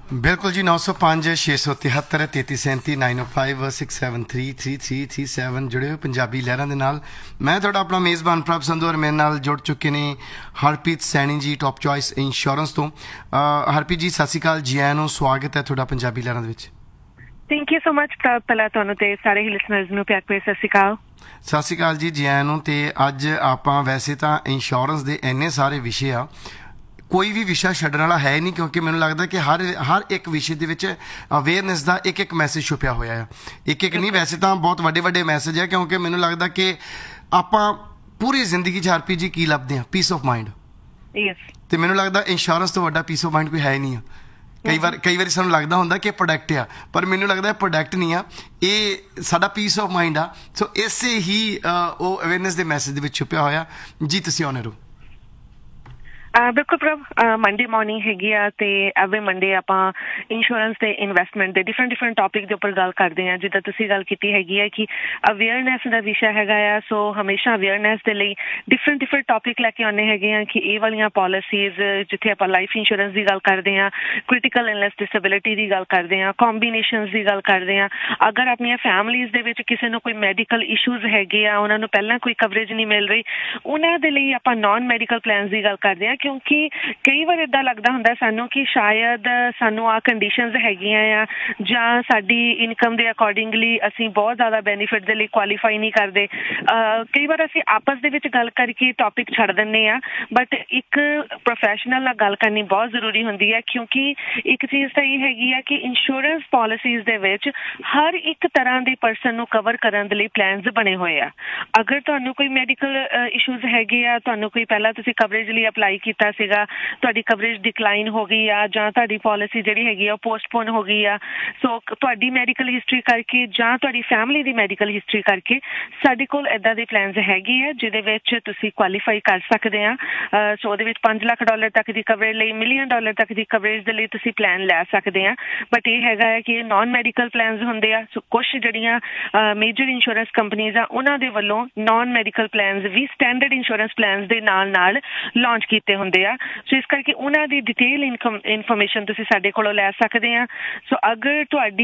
बिल्कुल जी 905 673 3337 905 673 3337 जुड़े हो पंजाबी लहरां दे नाल। मैं तुहाडा अपना मेज़बान प्रभ संधू और मेरे नाल जुड़ चुके ने Harpreet Saini ji top choice insurance तो। हरप्रीत जी सत श्री अकाल, जी आयां नूं, स्वागत है तुहाडा पंजाबी लहरां दे विच। थैंक यू सो मच प्रभ, पहला तुहानूं ते सारे ही लिसनर्स नूं प्यार भरी सत श्री अकाल। सत श्री अकाल जी, जी आयां नूं। ते अज आपां वैसे तां इंश्योरेंस दे इन्ने सारे विषय आ, कोई भी विषय छड्डण वाला है नहीं, क्योंकि मैनूं लगदा कि हर एक विषय दे विच अवेयरनेस का एक एक मैसेज छुपिया होया है। एक एक नहीं, वैसे तो बहुत वड्डे वड्डे मैसेज है, क्योंकि मैनूं लगदा कि आपां पूरी जिंदगी च हरप्रीत जी की लभदे हैं? Piece of mind. तो मैनूं लगदा इंश्योरेंस तो वड्डा पीस ऑफ माइंड कोई है ही नहीं है। कई बार सानूं लगदा हुंदा कि प्रोडक्ट आ, पर मैनूं लगदा प्रोडक्ट नहीं आ, ये साडा पीस ऑफ माइंड आ। सो इसे ही वो अवेयरनेस के मैसेज दे विच छुपिया होया जी। तुसीं ऑनर हो। बिल्कुल प्रभ, मंडे मॉर्निंग हैगी आ ते एवरी मंडे आपां इंश्योरेंस ते इन्वेस्टमेंट दे डिफरेंट टॉपिक दे उपर गल करदे आ। जिद्दां तुसीं गल कीती हैगी है कि अवेयरनेस दा विषय हैगा आ, सो हमेशा अवेयरनेस दे लई डिफरेंट टॉपिक लैके आने हैगे आ कि ये वालियां पॉलिसीज जिथे आपां लाइफ इंश्योरेंस की गल करदे आ, क्रिटिकल इलनेस डिसेबिलिटी की गल करदे आ, कॉम्बीनेशनस की गल करदे आ। अगर अपनी फैमिलीज दे विच किसी नूं कोई मैडिकल इशूज हैगे आ, उन्हां नूं पहलां कोई कवरेज नहीं मिल रही, उन्हां दे लई आपां नॉन मैडिकल प्लान्स की गल करदे आ। क्योंकि कई बार इदा लगता होंगे सानू कि शायद सानू आ कंडीशनस हैगियां आ जां साडी इनकम दे अकॉर्डिंगली असी बहुत ज़्यादा बेनीफिट दे लिए क्वालीफाई नहीं करते। कई बार असी आपस दे विच गल करके टॉपिक छड़ दिंदे आ, बट एक प्रोफैशनल नाल गल करनी बहुत जरूरी होंदी है। क्योंकि एक चीज़ तो ये हैगी है कि इंश्योरेंस पॉलिसीज दे विच हर एक तरह के परसन नूं कवर करन दे लई प्लान्स बने हुए आ। अगर तुहानूं कोई मैडिकल इशूज हैगे आ, तुहानूं कोई पहला तुसीं कवरेज लिए अप्लाई कीता सीगा, तुहाडी कवरेज डिकलाइन हो गई आ जां तुहाडी पॉलिसी जिहड़ी हैगी आ पोस्टपोन हो गई आ, सो तुहाडी मैडिकल हिस्टरी करके जां तुहाडी फैमिली दी मैडिकल हिस्टरी करके साडे कोल इदां दे प्लान्स हैगे आ जिहदे विच तुसीं क्वालीफाई कर सकदे आ। सो ਉਹਦੇ ਵਿੱਚ $5 ਲੱਖ तक ਦੀ ਕਵਰੇਜ ਲਈ, $1 ਮਿਲੀਅਨ तक ਦੀ ਕਵਰੇਜ ਦੇ ਲਈ ਤੁਸੀਂ ਪਲਾਨ ਲੈ ਸਕਦੇ ਆ। ਬਟ ਇਹ ਹੈਗਾ ਹੈ ਕਿ ਨਾਨ ਮੈਡੀਕਲ ਪਲਾਨਸ ਹੁੰਦੇ ਆ। ਸੋ ਕੁਝ ਜਿਹੜੀਆਂ ਮੇਜਰ ਇੰਸ਼ੋਰੈਂਸ ਕੰਪਨੀਆਂ ਆ ਉਹਨਾਂ ਦੇ ਵੱਲੋਂ ਨਾਨ ਮੈਡੀਕਲ ਪਲਾਨਸ ਵੀ ਸਟੈਂਡਰਡ ਇੰਸ਼ੋਰੈਂਸ ਪਲਾਨਸ ਦੇ ਨਾਲ ਲਾਂਚ ਕੀਤੇ ਹੁੰਦੇ ਆ। ਸੋ ਇਸ ਕਰਕੇ ਉਹਨਾਂ ਦੀ ਡਿਟੇਲ ਇਨਫੋਰਮੇਸ਼ਨ ਤੁਸੀਂ ਸਾਡੇ ਕੋਲੋਂ ਲੈ ਸਕਦੇ ਆ। ਸੋ ਅਗਰ ਤੁਹਾਡੀ